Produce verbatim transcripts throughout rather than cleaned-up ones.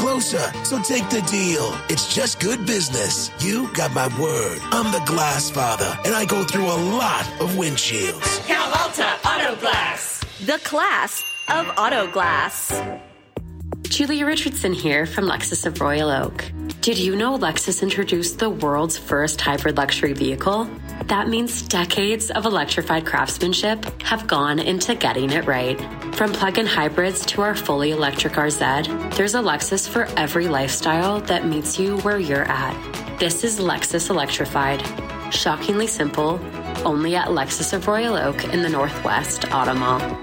closer, so take the deal. It's just good business. You got my word. I'm the Glass Father, and I go through a lot of windshields. Cal Alta Auto Glass. The class of auto glass. Julia Richardson here from Lexus of Royal Oak. Did you know Lexus introduced the world's first hybrid luxury vehicle? That means decades of electrified craftsmanship have gone into getting it right. From plug-in hybrids to our fully electric R Z, there's a Lexus for every lifestyle that meets you where you're at. This is Lexus Electrified. Shockingly simple, only at Lexus of Royal Oak in the Northwest Auto Mall.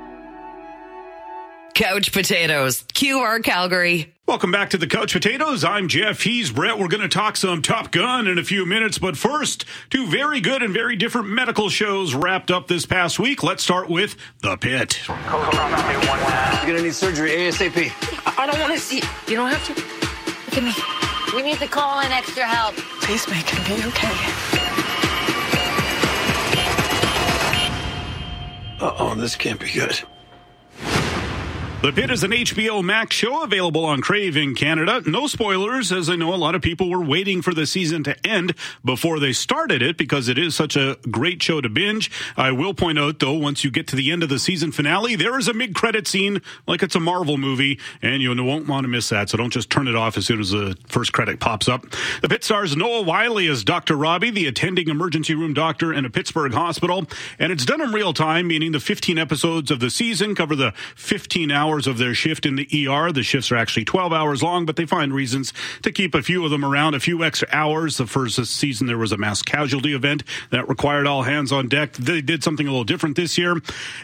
Couch Potatoes, Q R Calgary. Welcome back to the Couch Potatoes. I'm Jeff. He's Brett. We're going to talk some Top Gun in a few minutes. But first, two very good and very different medical shows wrapped up this past week. Let's start with The Pit. You're going to need surgery ASAP. I don't want to see. You don't have to. Look at me. We need to call in extra help. Please make him be okay. Uh-oh, this can't be good. The Pit is an H B O Max show available on Crave in Canada. No spoilers, as I know a lot of people were waiting for the season to end before they started it because it is such a great show to binge. I will point out, though, once you get to the end of the season finale, there is a mid-credit scene like it's a Marvel movie, and you won't want to miss that, so don't just turn it off as soon as the first credit pops up. The Pit stars Noah Wyle as Doctor Robbie, the attending emergency room doctor in a Pittsburgh hospital, and it's done in real time, meaning the fifteen episodes of the season cover the fifteen hours of their shift in the E R. The shifts are actually twelve hours long, but they find reasons to keep a few of them around, a few extra hours. The first season, there was a mass casualty event that required all hands on deck. They did something a little different this year,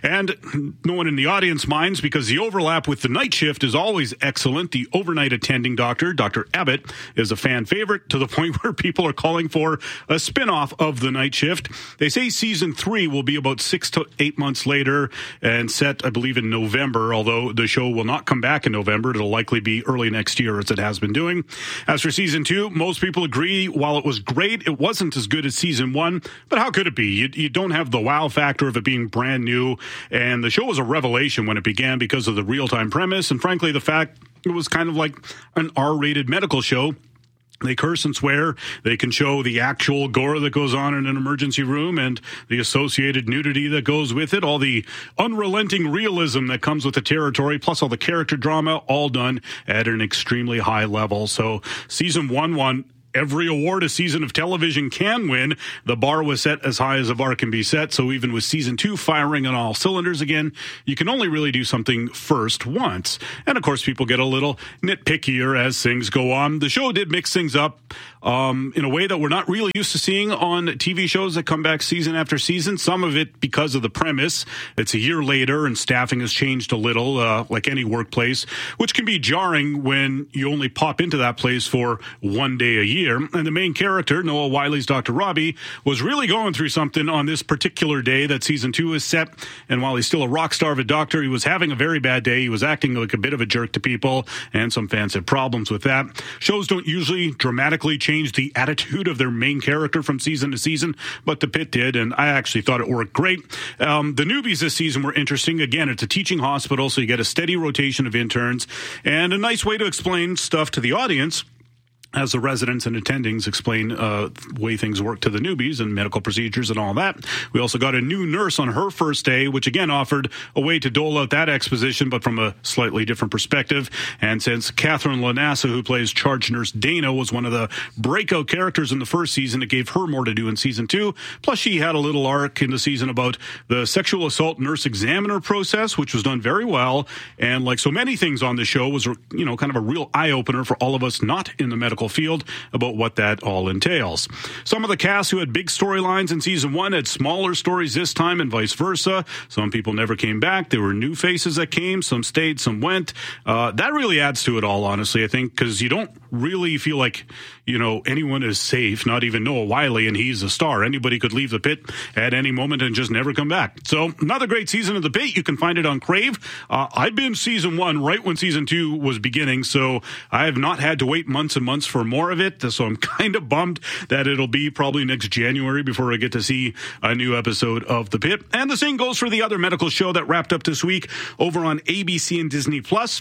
and no one in the audience minds because the overlap with the night shift is always excellent. The overnight attending doctor, Doctor Abbott, is a fan favorite to the point where people are calling for a spinoff of the night shift. They say season three will be about six to eight months later and set, I believe, in November, although the show will not come back in November. It'll likely be early next year as it has been doing. As for season two, most people agree while it was great, it wasn't as good as season one, but how could it be? You, you don't have the wow factor of it being brand new, and the show was a revelation when it began because of the real-time premise, and frankly, the fact it was kind of like an R-rated medical show. They curse and swear. They can show the actual gore that goes on in an emergency room and the associated nudity that goes with it, all the unrelenting realism that comes with the territory, plus all the character drama, all done at an extremely high level. So season one won every award a season of television can win. The bar was set as high as a bar can be set, so even with season two firing on all cylinders again, you can only really do something first once. And of course, people get a little nitpickier as things go on. The show did mix things up um, in a way that we're not really used to seeing on T V shows that come back season after season. Some of it because of the premise. It's a year later and staffing has changed a little, uh, like any workplace, which can be jarring when you only pop into that place for one day a year. And the main character, Noah Wyle's Doctor Robbie, was really going through something on this particular day that season two is set. And while he's still a rock star of a doctor, he was having a very bad day. He was acting like a bit of a jerk to people, and some fans had problems with that. Shows don't usually dramatically change the attitude of their main character from season to season, but The Pit did, and I actually thought it worked great. Um, the newbies this season were interesting. Again, it's a teaching hospital, so you get a steady rotation of interns and a nice way to explain stuff to the audience as the residents and attendings explain uh, the way things work to the newbies and medical procedures and all that. We also got a new nurse on her first day, which again offered a way to dole out that exposition, but from a slightly different perspective. And since Catherine Lanassa, who plays charge nurse Dana, was one of the breakout characters in the first season, it gave her more to do in season two. Plus, she had a little arc in the season about the sexual assault nurse examiner process, which was done very well. And like so many things on the show, was, you know, kind of a real eye-opener for all of us not in the medical field about what that all entails. Some of the cast who had big storylines in season one had smaller stories this time and vice versa. Some people never came back. There were new faces that came. Some stayed, some went. Uh, that really adds to it all, honestly, I think, because you don't really feel like, you know, anyone is safe, not even Noah Wyle, and he's a star. Anybody could leave the pit at any moment and just never come back. So another great season of The Pit. You can find it on Crave. Uh, I've been season one right when season two was beginning, so I have not had to wait months and months for more of it. So I'm kind of bummed that it'll be probably next January before I get to see a new episode of The Pit. And the same goes for the other medical show that wrapped up this week over on A B C and Disney Plus.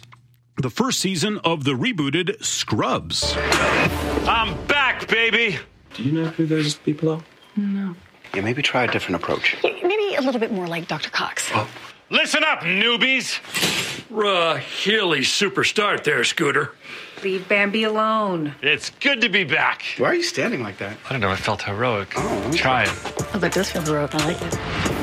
the first season of the rebooted Scrubs. I'm back, baby. Do you know who those people are? No. Yeah, maybe try a different approach. Maybe a little bit more like Doctor Cox. Oh. Listen up, newbies. Uh, really super start there, Scooter. Leave Bambi alone. It's good to be back. Why are you standing like that? I don't know, it felt heroic. Oh, Try it. Oh, that does feel heroic. I like it.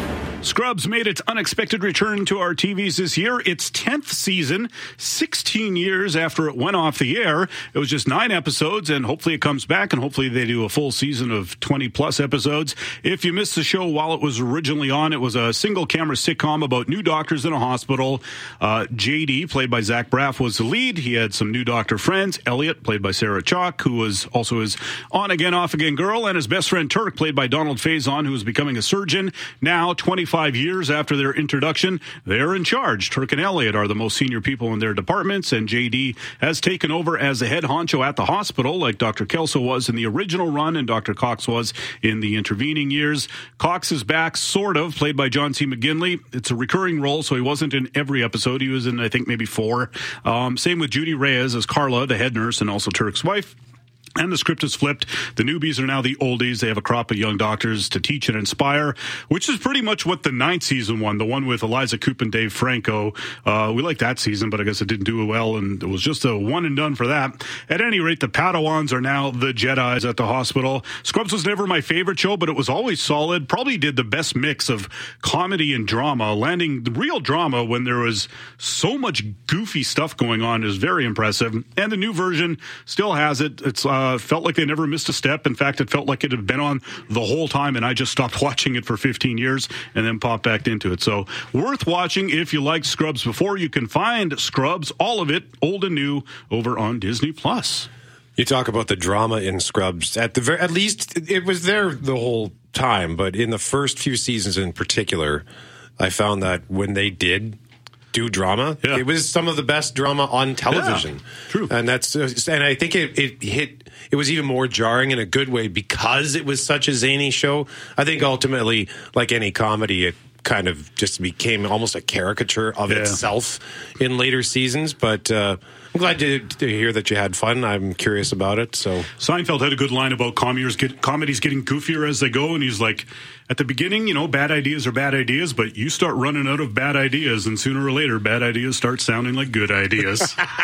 Scrubs made its unexpected return to our T Vs this year. Its tenth season, sixteen years after it went off the air. It was just nine episodes, and hopefully it comes back, and hopefully they do a full season of twenty-plus episodes. If you missed the show while it was originally on, it was a single-camera sitcom about new doctors in a hospital. Uh, J D, played by Zach Braff, was the lead. He had some new doctor friends. Elliot, played by Sarah Chalk, who was also his on-again, off-again girl, and his best friend Turk, played by Donald Faison, who was becoming a surgeon. Now, twenty-five years after their introduction, they're in charge. Turk and Elliot are the most senior people in their departments, and J D has taken over as the head honcho at the hospital, like Doctor Kelso was in the original run and Doctor Cox was in the intervening years. Cox is back, sort of, played by John C. McGinley. It's a recurring role, so he wasn't in every episode. He was in, I think, maybe four. Um, same with Judy Reyes as Carla, the head nurse, and also Turk's wife. And the script is flipped. The newbies are now the oldies. They have a crop of young doctors to teach and inspire, which is pretty much what the ninth season won, the one with Eliza Coupe and Dave Franco. Uh, we liked that season, but I guess it didn't do well, and it was just a one and done for that. At any rate, the Padawans are now the Jedis at the hospital. Scrubs was never my favorite show, but it was always solid. Probably did the best mix of comedy and drama. Landing the real drama when there was so much goofy stuff going on is very impressive. And the new version still has it. It's uh, Uh, felt like they never missed a step. In fact, it felt like it had been on the whole time, and I just stopped watching it for fifteen years and then popped back into it. So worth watching if you liked Scrubs before. You can find Scrubs, all of it, old and new, over on Disney Plus. You talk about the drama in Scrubs. At the very, at least it was there the whole time, but in the first few seasons in particular, I found that when they did do drama, yeah. it was some of the best drama on television. Yeah, true. And that's and I think it, it hit it was even more jarring in a good way because it was such a zany show. I think ultimately, like any comedy, it kind of just became almost a caricature of yeah. itself in later seasons. But uh, I'm glad to, to hear that you had fun. I'm curious about it. So Seinfeld had a good line about comedies, get, comedies getting goofier as they go, and he's like, at the beginning, you know, bad ideas are bad ideas, but you start running out of bad ideas, and sooner or later, bad ideas start sounding like good ideas.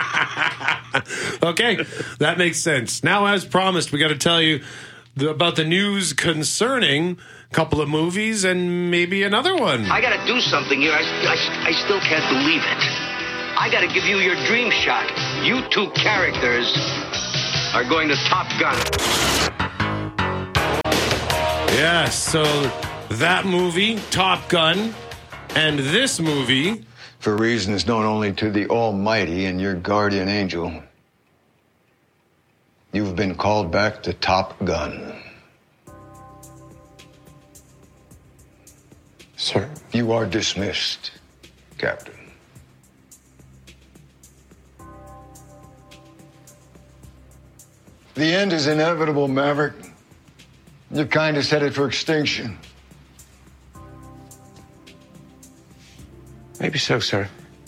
Okay, that makes sense. Now, as promised, we got to tell you the, about the news concerning a couple of movies and maybe another one. I got to do something here. I, I, I still can't believe it. I got to give you your dream shot. You two characters are going to Top Gun. Yes, so that movie, Top Gun, and this movie, for reasons known only to the Almighty and your guardian angel, you've been called back to Top Gun. Sir? You are dismissed, Captain. The end is inevitable, Maverick. Your kind is headed for extinction. Maybe so, sir.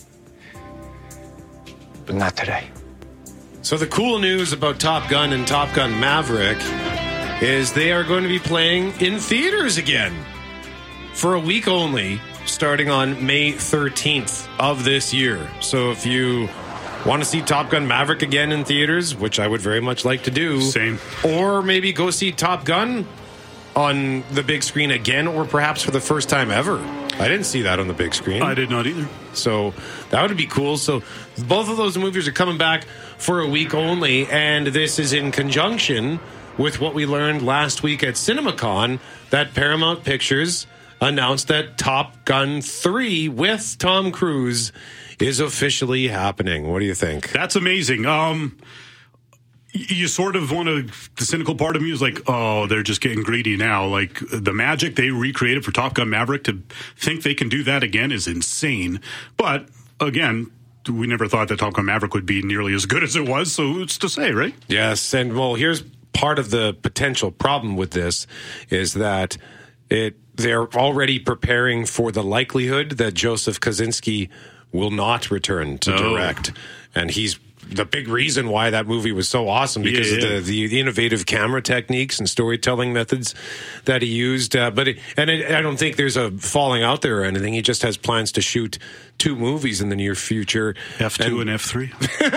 But not today. So the cool news about Top Gun and Top Gun Maverick is they are going to be playing in theaters again for a week only, starting on May thirteenth of this year. So if you want to see Top Gun Maverick again in theaters, which I would very much like to do. Same. Or maybe go see Top Gun on the big screen again, or perhaps for the first time ever. I didn't see that on the big screen. I did not either. So that would be cool. So both of those movies are coming back for a week only, and this is in conjunction with what we learned last week at CinemaCon, that Paramount Pictures announced that Top Gun three with Tom Cruise is officially happening. What do you think? That's amazing. Um, you sort of want to, the cynical part of me is like, oh, they're just getting greedy now. Like, the magic they recreated for Top Gun Maverick, to think they can do that again is insane. But again, we never thought that Top Gun Maverick would be nearly as good as it was, so it's to say, right? Yes, and well, here's part of the potential problem with this is that it they're already preparing for the likelihood that Joseph Kosinski will not return to oh. direct. And he's the big reason why that movie was so awesome, because yeah, yeah. of the, the, the innovative camera techniques and storytelling methods that he used. Uh, but it, and it, I don't think there's a falling out there or anything. He just has plans to shoot two movies in the near future. F two and, and F three.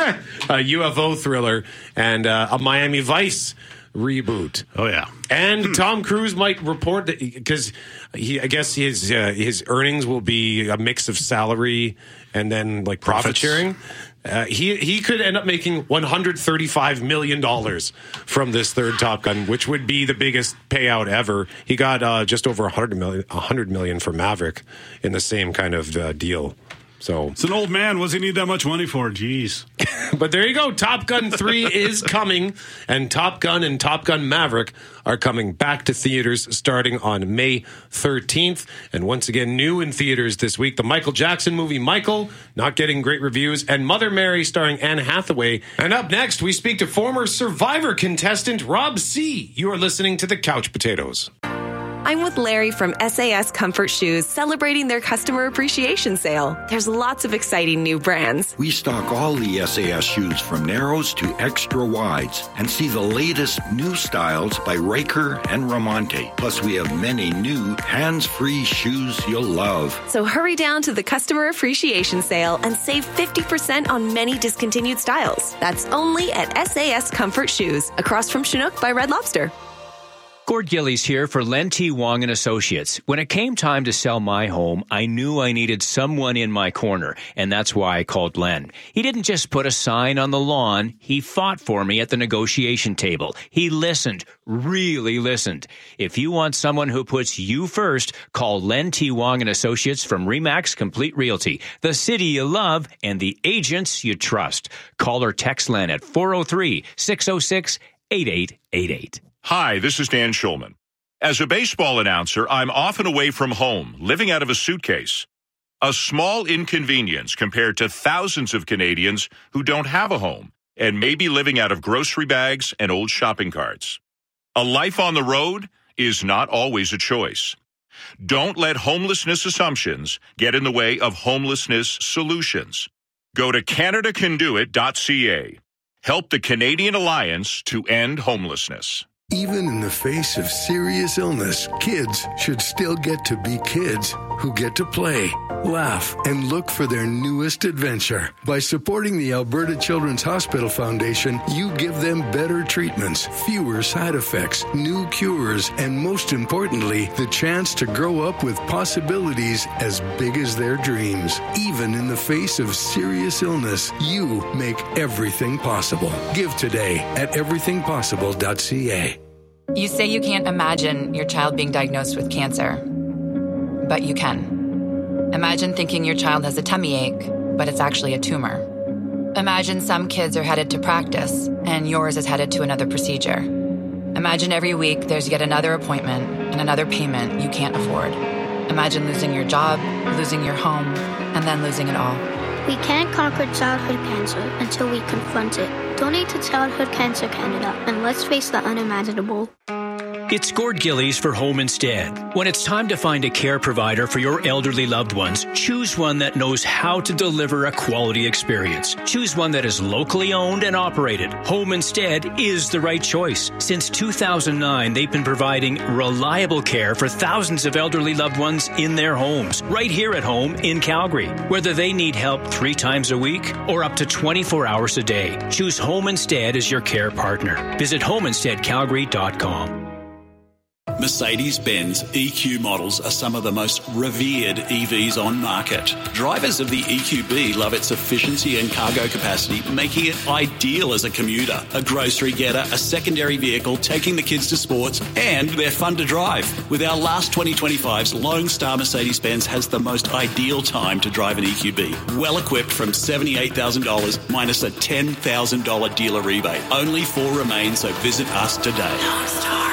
A U F O thriller and uh, a Miami Vice reboot. Oh, yeah. And hmm. Tom Cruise might report that, because he, I guess his uh, his earnings will be a mix of salary and then like profit Profits. sharing. Uh, he he could end up making one hundred thirty-five million dollars from this third Top Gun, which would be the biggest payout ever. He got uh, just over one hundred million, one hundred million for Maverick in the same kind of uh, deal. So it's an old man. What's he need that much money for? Jeez. But there you go. Top Gun three is coming, and Top Gun and Top Gun Maverick are coming back to theaters starting on May thirteenth. And once again, new in theaters this week, the Michael Jackson movie Michael, not getting great reviews, and Mother Mary starring Anne Hathaway. And up next, we speak to former Survivor contestant Rob C. You are listening to The Couch Potatoes. I'm with Larry from S A S Comfort Shoes, celebrating their customer appreciation sale. There's lots of exciting new brands. We stock all the S A S shoes from narrows to extra wides and see the latest new styles by Riker and Ramonte. Plus, we have many new hands-free shoes you'll love. So hurry down to the customer appreciation sale and save fifty percent on many discontinued styles. That's only at S A S Comfort Shoes, across from Chinook by Red Lobster. Gord Gillies here for Len T. Wong and Associates. When it came time to sell my home, I knew I needed someone in my corner, and that's why I called Len. He didn't just put a sign on the lawn. He fought for me at the negotiation table. He listened, really listened. If you want someone who puts you first, call Len T. Wong and Associates from Remax Complete Realty, the city you love and the agents you trust. Call or text Len at four oh three, six oh six, eight eight eight eight. Hi, this is Dan Schulman. As a baseball announcer, I'm often away from home, living out of a suitcase. A small inconvenience compared to thousands of Canadians who don't have a home and may be living out of grocery bags and old shopping carts. A life on the road is not always a choice. Don't let homelessness assumptions get in the way of homelessness solutions. Go to Canada Can Do It dot C A. Help the Canadian Alliance to End Homelessness. Even in the face of serious illness, kids should still get to be kids who get to play, laugh, and look for their newest adventure. By supporting the Alberta Children's Hospital Foundation, you give them better treatments, fewer side effects, new cures, and most importantly, the chance to grow up with possibilities as big as their dreams. Even in the face of serious illness, you make everything possible. Give today at everything possible dot C A. You say you can't imagine your child being diagnosed with cancer, but you can. Imagine thinking your child has a tummy ache, but it's actually a tumor. Imagine some kids are headed to practice, and yours is headed to another procedure. Imagine every week there's yet another appointment and another payment you can't afford. Imagine losing your job, losing your home, and then losing it all. We can't conquer childhood cancer until we confront it. Donate to Childhood Cancer Canada, and let's face the unimaginable. It's Gord Gillies for Home Instead. When it's time to find a care provider for your elderly loved ones, choose one that knows how to deliver a quality experience. Choose one that is locally owned and operated. Home Instead is the right choice. Since two thousand nine, they've been providing reliable care for thousands of elderly loved ones in their homes, right here at home in Calgary. Whether they need help three times a week or up to twenty-four hours a day, choose Home Instead as your care partner. Visit home instead calgary dot com. Mercedes-Benz E Q models are some of the most revered E Vs on market. Drivers of the E Q B love its efficiency and cargo capacity, making it ideal as a commuter, a grocery getter, a secondary vehicle, taking the kids to sports, and they're fun to drive. With our last twenty twenty-fives, Lone Star Mercedes-Benz has the most ideal time to drive an E Q B. Well equipped from seventy-eight thousand dollars minus a ten thousand dollars dealer rebate. Only four remain, so visit us today. Lone Star.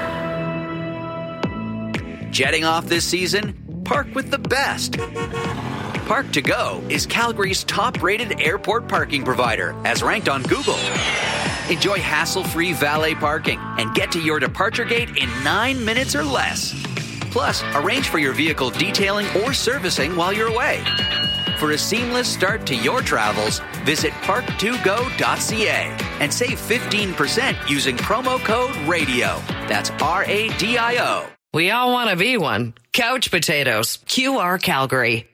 Jetting off this season? Park with the best. Park to Go is Calgary's top-rated airport parking provider, as ranked on Google. Enjoy hassle-free valet parking and get to your departure gate in nine minutes or less. Plus, arrange for your vehicle detailing or servicing while you're away. For a seamless start to your travels, Visit park to go dot c a and save fifteen percent using promo code RADIO. That's R A D I O. We all want to be one. Couch Potatoes, Q R Calgary.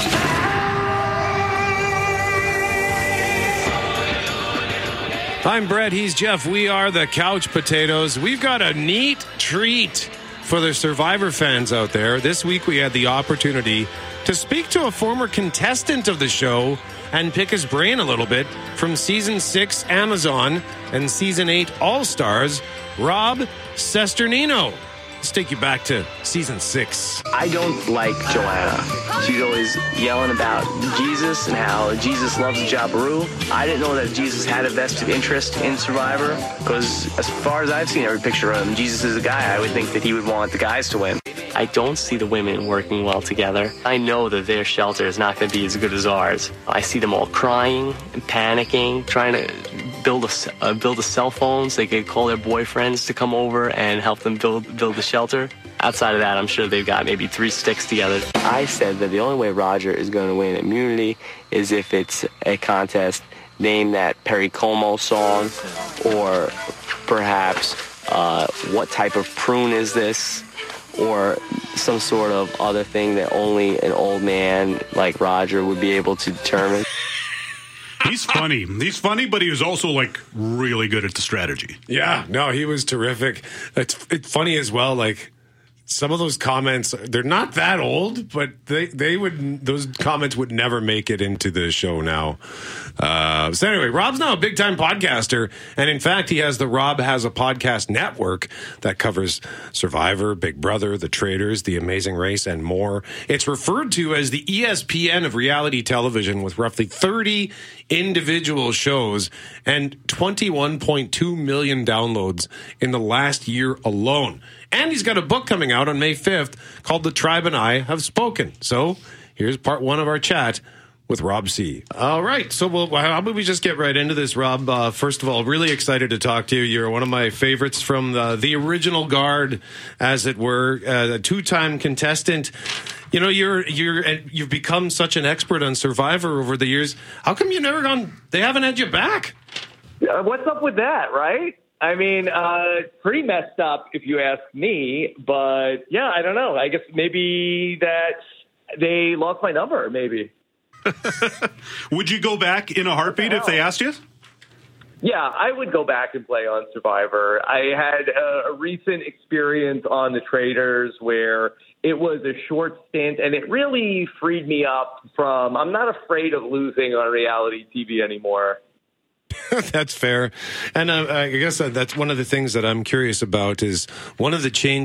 I'm Brett, he's Jeff. We are the Couch Potatoes. We've got a neat treat for the Survivor fans out there. This week we had the opportunity to speak to a former contestant of the show and pick his brain a little bit from Season six Amazon and Season eight All-Stars, Rob Cesternino. Let's take you back to Season six. I don't like Joanna. She's always yelling about Jesus and how Jesus loves Jabiru. I didn't know that Jesus had a vested interest in Survivor because as far as I've seen every picture of him, Jesus is a guy. I would think that he would want the guys to win. I don't see the women working well together. I know that their shelter is not going to be as good as ours. I see them all crying and panicking, trying to build a, uh, build a cell phone so they could call their boyfriends to come over and help them build build the shelter. Outside of that, I'm sure they've got maybe three sticks together. I said that the only way Roger is going to win immunity is if it's a contest named that Perry Como song, or perhaps uh, what type of prune is this, or some sort of other thing that only an old man like Roger would be able to determine. He's funny. He's funny, but he was also like really good at the strategy. Yeah, no, he was terrific. It's, it's funny as well, like some of those comments, they're not that old, but they, they would, those comments would never make it into the show now. Uh, so anyway, Rob's now a big time podcaster. And in fact, he has the Rob Has a Podcast network that covers Survivor, Big Brother, The Traitors, The Amazing Race, and more. It's referred to as the E S P N of reality television, with roughly thirty individual shows and twenty-one point two million downloads in the last year alone. And he's got a book coming out on May fifth called The Tribe and I Have Spoken. So here's part one of our chat with Rob C. All right. So we'll, how about we just get right into this, Rob? Uh, first of all, really excited to talk to you. You're one of my favorites from the, the original guard, as it were, uh, a two-time contestant. You know, you're you're you've become such an expert on Survivor over the years. How come you never gone? They haven't had you back. Uh, what's up with that, right? I mean, uh, pretty messed up if you ask me. But yeah, I don't know. I guess maybe that they lost my number. Maybe. Would you go back in a heartbeat if they asked you? Yeah, I would go back and play on Survivor. I had a, a recent experience on The Traitors where it was a short stint, and it really freed me up from, I'm not afraid of losing on reality T V anymore. That's fair. And uh, I guess that's one of the things that I'm curious about is one of the changes